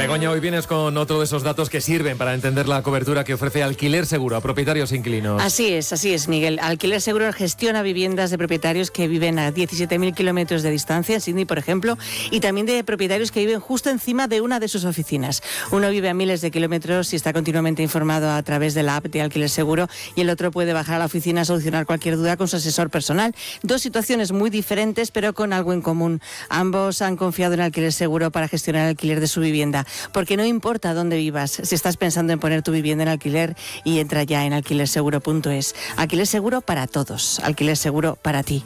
Begoña, hoy vienes con otro de esos datos que sirven para entender la cobertura que ofrece Alquiler Seguro a propietarios e inquilinos. Así es, Miguel. Alquiler Seguro gestiona viviendas de propietarios que viven a 17.000 kilómetros de distancia, en Sydney, por ejemplo, y también de propietarios que viven justo encima de una de sus oficinas. Uno vive a miles de kilómetros y está continuamente informado a través de la app de Alquiler Seguro, y el otro puede bajar a la oficina a solucionar cualquier duda con su asesor personal. Dos situaciones muy diferentes, pero con algo en común. Ambos han confiado en Alquiler Seguro para gestionar el alquiler de su vivienda, porque no importa dónde vivas, si estás pensando en poner tu vivienda en alquiler, y entra ya en alquilerseguro.es. Alquiler Seguro para todos, Alquiler Seguro para ti.